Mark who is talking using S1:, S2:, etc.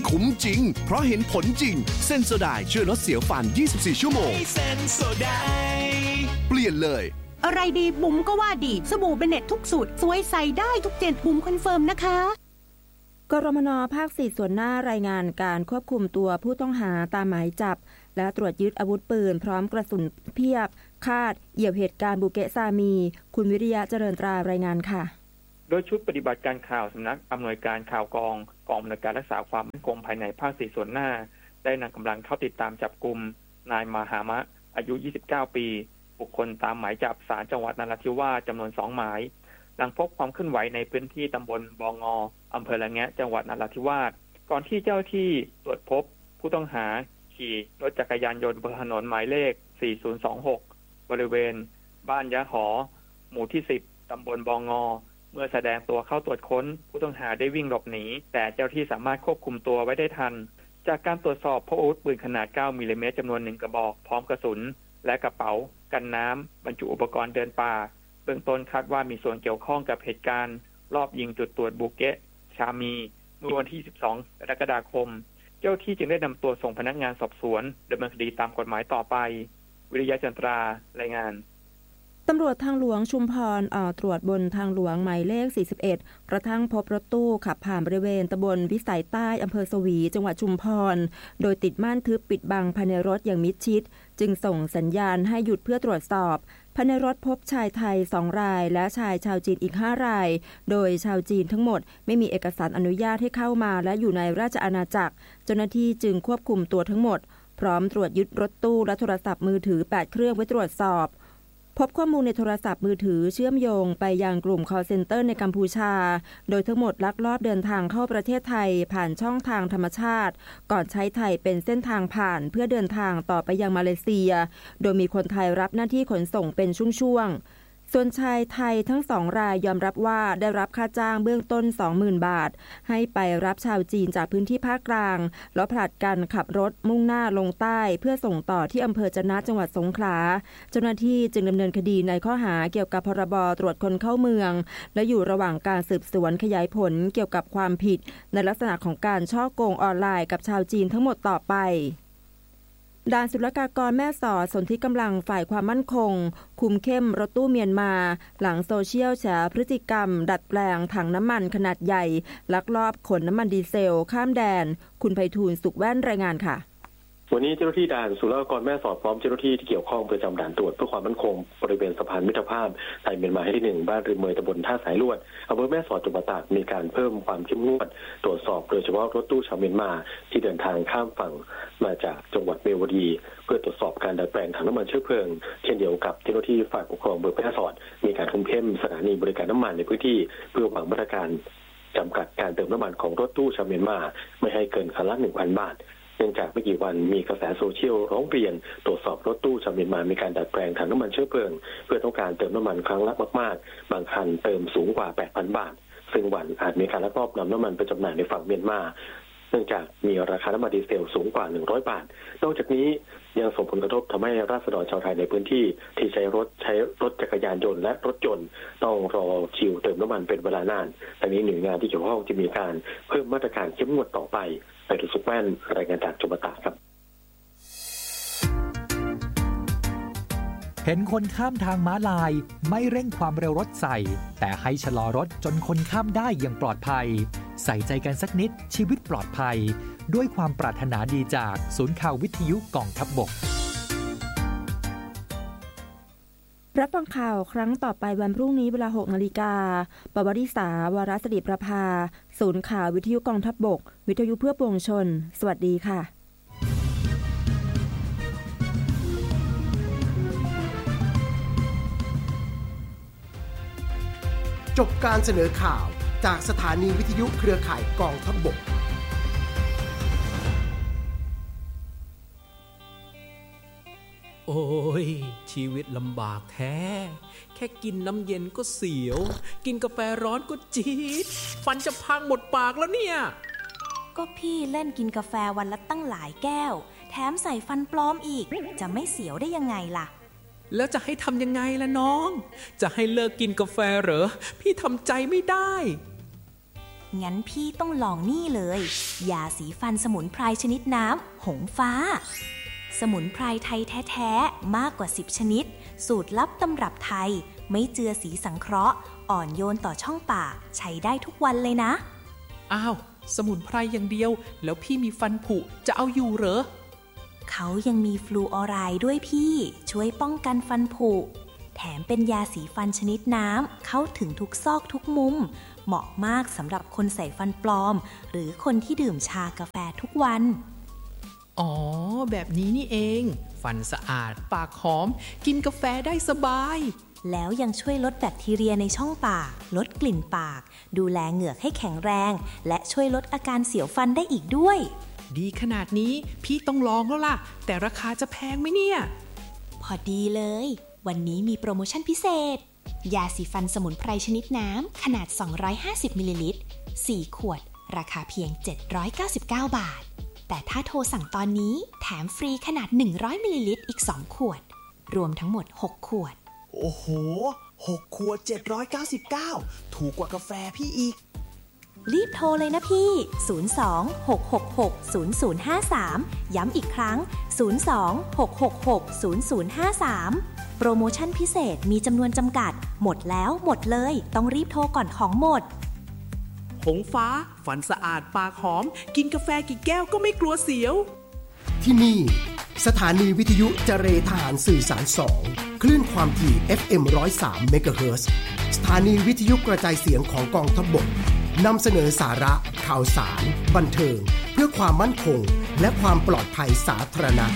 S1: คุ้มจริงเพราะเห็นผลจริงเซนโซไดช่วยลดเสียวฟัน24ชั่วโมงเซนโซไดเปลี่ยนเลย
S2: อะไรดีบุ๋มก็ว่าดีสบู่เบเน็ตทุกสูตรสวยใส่ได้ทุกเจนบุ๋มคอนเฟิร์มนะคะ
S3: กรมน.ภาค 4 ส่วนหน้ารายงานการควบคุมตัวผู้ต้องหาตามหมายจับและตรวจยึดอาวุธปืนพร้อมกระสุนเพียบคาดเหยี่ยวเหตุการณ์บุเกะซามีคุณวิริยะเจริญตรารายงานค่ะ
S4: โดยชุดปฏิบัติการข่าวสำนักอำนวยการข่าวกองอำนวยการรักษาความมั่นคงภายในภาค 4 ส่วนหน้าได้นำกำลังเข้าติดตามจับกุมนายมหามะอายุ29ปีบุคคลตามหมายจับศาลจังหวัดนราธิวาสจำนวน2หมายหลังพบความเคลื่อนไหวในพื้นที่ตำบลบงอำเภอละแงะจังหวัดนราธิวาสก่อนที่เจ้าที่ตรวจพบผู้ต้องหาขี่รถจักรยานยนต์บนถนนหมายเลข4026บริเวณบ้านยะหอหมู่ที่10ตำบลบงเมื่อแสดงตัวเข้าตรวจค้นผู้ต้องหาได้วิ่งหลบหนีแต่เจ้าที่สามารถควบคุมตัวไว้ได้ทันจากการตรวจสอบพบอาวุธปืนขนาด9มิลลิเมตรจำนวน1กระบอกพร้อมกระสุนและกระเป๋ากันน้ำบรรจุอุปกรณ์เดินป่าเบื้องต้นคาดว่ามีส่วนเกี่ยวข้องกับเหตุการณ์รอบยิงจุดตรวจบุเกะชามีเมื่อวันที่12กรกฎาคมเจ้าที่จึงได้นำตัวส่งพนักงานสอบสวนดำเนินคดีตามกฎหมายต่อไปวิริยะจันทรารายงาน
S3: ตำรวจทางหลวงชุมพรออกตรวจบนทางหลวงหมายเลข41กระทั่งพบรถตู้ขับผ่านบริเวณตำบลวิสัยใต้อำเภอสวีจังหวัดชุมพรโดยติดม่านทึบปิดบังภายในรถอย่างมิดชิดจึงส่งสัญญาณให้หยุดเพื่อตรวจสอบภายในรถพบชายไทย2รายและชายชาวจีนอีก5รายโดยชาวจีนทั้งหมดไม่มีเอกสารอนุญาตให้เข้ามาและอยู่ในราชอาณาจักรเจ้าหน้าที่จึงควบคุมตัวทั้งหมดพร้อมตรวจยึดรถตู้และโทรศัพท์มือถือ8เครื่องไว้ตรวจสอบพบข้อมูลในโทรศัพท์มือถือเชื่อมโยงไปยังกลุ่ม call center ในกัมพูชาโดยทั้งหมดลักลอบเดินทางเข้าประเทศไทยผ่านช่องทางธรรมชาติก่อนใช้ไทยเป็นเส้นทางผ่านเพื่อเดินทางต่อไปยังมาเลเซียโดยมีคนไทยรับหน้าที่ขนส่งเป็นช่วงๆส่วนชายไทยทั้ง2รายยอมรับว่าได้รับค่าจ้างเบื้องต้น 20,000 บาทให้ไปรับชาวจีนจากพื้นที่ภาคกลางแล้วผลัดกันขับรถมุ่งหน้าลงใต้เพื่อส่งต่อที่อำเภอจะนะจังหวัดสงขลาเจ้าหน้าที่จึงดำเนินคดีในข้อหาเกี่ยวกับพรบตรวจคนเข้าเมืองและอยู่ระหว่างการสืบสวนขยายผลเกี่ยวกับความผิดในลักษณะของการฉ้อโกงออนไลน์กับชาวจีนทั้งหมดต่อไปด่านศุลกากรแม่สอดสนธิกำลังฝ่ายความมั่นคงคุมเข้มรถตู้เมียนมาหลังโซเชียลแฉพฤติกรรมดัดแปลงถังน้ำมันขนาดใหญ่ลักลอบขนน้ำมันดีเซลข้ามแดนคุณไพฑูรย์สุขแว่นรายงานค่ะ
S5: วันนี้เจ้าหน้าที่ด่านศุลกากรแม่สอดพร้อมเจ้าหน้าที่ที่เกี่ยวข้องประจำด่านตรวจเพื่อความมั่นคงบริเวณสะพานมิตรภาพไทยเมียนมาแห่งที่1บ้านริมเมยตำบลท่าสายลวดอำเภอแม่สอดจังหวัดตากมีการเพิ่มความเข้มงวดตรวจสอบโดยเฉพาะรถตู้ชาวเมียนมาที่เดินทางข้ามฝั่งมาจากจังหวัดเมียวดีเพื่อตรวจสอบการดัดแปลงถังน้ำมันเชื้อเพลิงเช่นเดียวกับเจ้าหน้าที่ฝ่ายปกครองอำเภอแม่สอดมีการคุมเข้มสถานีบริการน้ำมันในพื้นที่เพื่อวางมาตรการจำกัดการเติมน้ำมันของรถตู้ชาวเมียนมาไม่ให้เกินคันละ 1,000 บาทเนื่องจากไม่กี่วันมีกระแสโซเชียลร้องเรียนตรวจสอบรถตู้ชาวเมียนมามีการดัดแปลงถังน้ำมันเชื้อเพลิงเพื่อต้องการเติมน้ำมันครั้งละมากๆบางคันเติมสูงกว่า 8,000 บาทซึ่งวันอาจมีการลักลอบนำน้ำมันไปจำหน่ายในฝั่งเมียนมาเนื่องจากมีราคาน้ำมันดีเซลสูงกว่า100 บาทนอกจากนี้ยังส่งผลกระทบทำให้ราษฎรชาวไทยในพื้นที่ที่ใช้รถจักรยานยนต์และรถยนต์ต้องรอคิวเติมน้ำมันเป็นเวลานานทางนี้หน่วยงานที่เกี่ยวข้องจะมีการเพิ่มมาตรการเข้มงวดต่อไปไพฑูรย์สุขแว่นรายงานจากจังหวัดตากครับ
S6: เห็นคนข้ามทางม้าลายไม่เร่งความเร็วรถใส่แต่ให้ชะลอรถจนคนข้ามได้อย่างปลอดภัยใส่ใจกันสักนิดชีวิตปลอดภัยด้วยความปรารถนาดีจากศูนย์ข่าววิทยุกองทัพบก
S3: รับฟังข่าวครั้งต่อไปวันพรุ่งนี้เวลา 6 นาฬิกาปวริษาวาระสิริประภาศูนย์ข่าววิทยุกองทัพบกวิทยุเพื่อปวงชนสวัสดีค่ะ
S7: จบการเสนอข่าวจากสถานีวิทยุเครือข่ายกองทัพบก
S8: โอ้ยชีวิตลำบากแท้แค่กินน้ำเย็นก็เสียวกินกาแฟร้อนก็จี๊ดฟันจะพังหมดปากแล้วเนี่ย
S9: ก็พี่เล่นกินกาแฟวันละตั้งหลายแก้วแถมใส่ฟันปลอมอีกจะไม่เสียวได้ยังไงล่ะ
S8: แล้วจะให้ทำยังไงล่ะน้องจะให้เลิกกินกาแฟเหรอพี่ทำใจไม่ได้
S9: งั้นพี่ต้องลองนี่เลยยาสีฟันสมุนไพรชนิดน้ำหงฟ้าสมุนไพรไทยแท้ๆมากกว่า10ชนิดสูตรลับตำรับไทยไม่เจือสีสังเคราะห์อ่อนโยนต่อช่องปากใช้ได้ทุกวันเลยนะ
S8: อ้าวสมุนไพรอย่างเดียวแล้วพี่มีฟันผุจะเอาอยู่เหรอ
S9: เขายังมีฟลูออไรด์ด้วยพี่ช่วยป้องกันฟันผุแถมเป็นยาสีฟันชนิดน้ำเข้าถึงทุกซอกทุกมุมเหมาะมากสำหรับคนใส่ฟันปลอมหรือคนที่ดื่มชากาแฟทุกวัน
S8: อ๋อแบบนี้นี่เองฟันสะอาดปากหอมกินกาแฟได้สบาย
S9: แล้วยังช่วยลดแบคทีเรียในช่องปากลดกลิ่นปากดูแลเหงือกให้แข็งแรงและช่วยลดอาการเสียวฟันได้อีกด้วย
S8: ดีขนาดนี้พี่ต้องลองแล้วล่ะแต่ราคาจะแพงไหมเนี่ย
S9: พอดีเลยวันนี้มีโปรโมชั่นพิเศษยาสีฟันสมุนไพรชนิดน้ำขนาด250มิลลิลิตร4ขวดราคาเพียง799 บาทแต่ถ้าโทรสั่งตอนนี้แถมฟรีขนาด100มิลลิลิตรอีก2ขวดรวมทั้งหมด6ขวด
S10: โอ้โห6ขวด799ถูกกว่ากาแฟพี่อีก
S9: รีบโทรเลยนะพี่02-666-0053ย้ำอีกครั้ง02-666-0053โปรโมชั่นพิเศษมีจำนวนจำกัดหมดแล้วหมดเลยต้องรีบโทรก่อนของหมด
S8: หงฟ้าฟันสะอาดปากหอมกินกาแฟกี่แก้วก็ไม่กลัวเสียว
S7: ที่นี่สถานีวิทยุเจรทหารสื่อสาร2คลื่นความถี่ FM 103 เมกะเฮิรตซ์สถานีวิทยุกระจายเสียงของกองทัพบกนำเสนอสาระข่าวสารบันเทิงเพื่อความมั่นคงและความปลอดภัยสาธารณะ